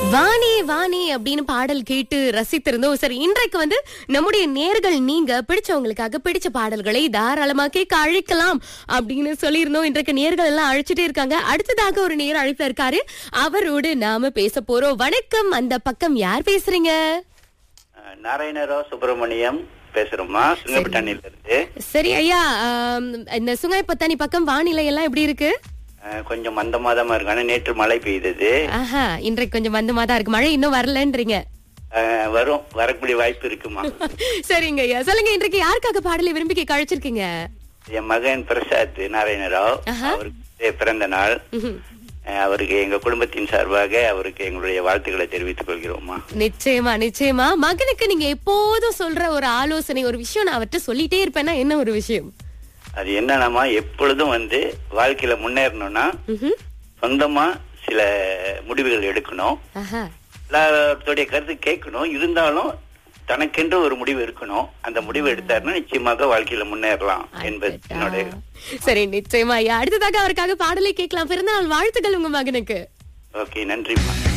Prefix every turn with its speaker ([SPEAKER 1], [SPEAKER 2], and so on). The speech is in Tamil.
[SPEAKER 1] வாணி வாணி அப்படின்னு பாடல் கேட்டு ரசித்திருந்தோம். சரி, இன்றைக்கு நம்முடைய நேர்கள் நீங்க பிடிச்சவங்களுக்காக பிடிச்ச பாடல்களை தாராளமா கேட்க அழைக்கலாம் அப்படின்னு சொல்லியிருந்தோம். இன்றைக்கு நேர்கள் எல்லாம் அழைச்சிட்டே இருக்காங்க. அடுத்ததாக ஒரு நேர் அழைப்புல இருக்காரு, அவரோடு நாம பேச போறோம். வணக்கம், அந்த பக்கம் யார் பேசுறீங்க?
[SPEAKER 2] நாராயணராவ் சுப்பிரமணியம் பேசுறோம்மா, சுங்கப்பட்டாணில இருந்து.
[SPEAKER 1] சரி ஐயா, இந்த சுங்கைப்பத்தானி பக்கம் வானிலை எல்லாம் எப்படி இருக்கு?
[SPEAKER 2] கொஞ்சம் மந்தமாதமா இருக்கு. ஆனா நேற்று மழை பெய்தது.
[SPEAKER 1] ஆஹா, இன்றைக்கு கொஞ்சம் மந்தமாதான் இருக்கு. மழை இன்னும் வரலன்றீங்க.
[SPEAKER 2] வரக்கூடிய வாய்ப்பு இருக்குமா?
[SPEAKER 1] சரிங்க ஐயா, சொல்லுங்க, இன்றைக்கு யாருக்காக பாடலை விரும்பி கேட்க அழைச்சிருக்கீங்க?
[SPEAKER 2] என் மகன் பிரசாத் நாராயணராவ், அவருக்கு பிறந்த நாள். அவருக்கு எங்க குடும்பத்தின் சார்பாக அவருக்கு எங்களுடைய வாழ்த்துக்களை தெரிவித்துக் கொள்கிறோமா.
[SPEAKER 1] நிச்சயமா நிச்சயமா. மகனுக்கு நீங்க எப்போதும் சொல்ற ஒரு ஆலோசனை, ஒரு விஷயம் நான் அவர்கிட்ட சொல்லிட்டே இருப்பேன்னா என்ன ஒரு விஷயம்?
[SPEAKER 2] அது என்னன்னா, எப்பொழுதும் வாழ்க்கையில முன்னேறணும்னா சொந்தமா சில முடிவுகள் எடுக்கணும். எல்லாருடைய கருத்து கேட்கணும். இருந்தாலும் தனக்கென்று ஒரு முடிவு இருக்கணும். அந்த முடிவு எடுத்தாருன்னா நிச்சயமாக வாழ்க்கையில முன்னேறலாம் என்பது என்னுடைய.
[SPEAKER 1] சரி, நிச்சயமா ஐயா. அடுத்ததாக அவருக்காக பாடலை கேட்கலாம். பிறந்தநாள் வாழ்த்துக்கள் உங்க மகனுக்கு.
[SPEAKER 2] ஓகே, நன்றிம்மா.